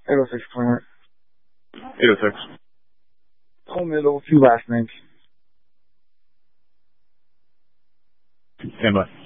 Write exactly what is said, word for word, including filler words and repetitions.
eight oh six Clarence. eight oh six. Whole middle, two last names. Stand by.